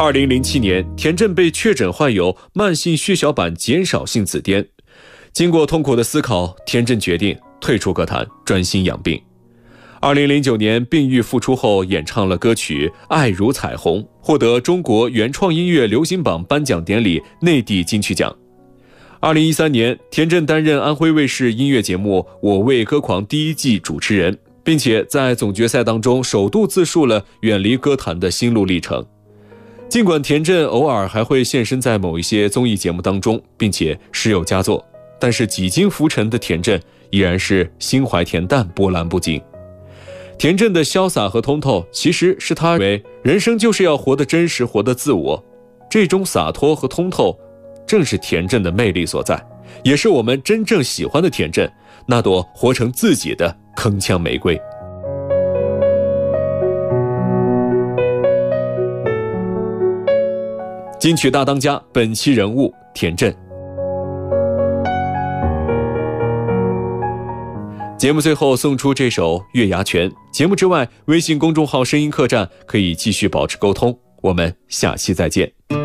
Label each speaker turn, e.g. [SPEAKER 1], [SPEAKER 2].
[SPEAKER 1] 2007年，田震被确诊患有慢性血小板减少性紫癜。经过痛苦的思考，田震决定退出歌坛，专心养病。2009年病愈复出后，演唱了歌曲《爱如彩虹》，获得中国原创音乐流行榜颁奖典礼内地金曲奖。2013年，田震担任安徽卫视音乐节目《我为歌狂》第1季主持人，并且在总决赛当中首度自述了远离歌坛的心路历程。尽管田震偶尔还会现身在某一些综艺节目当中，并且时有佳作，但是几经浮沉的田震依然是心怀恬淡，波澜不惊。田震的潇洒和通透，其实是他认为人生就是要活得真实，活得自我。这种洒脱和通透，正是田震的魅力所在，也是我们真正喜欢的田震，那朵活成自己的铿锵玫瑰。金曲大当家，本期人物田震。节目最后送出这首《月牙泉》。节目之外，微信公众号声音客栈可以继续保持沟通。我们下期再见。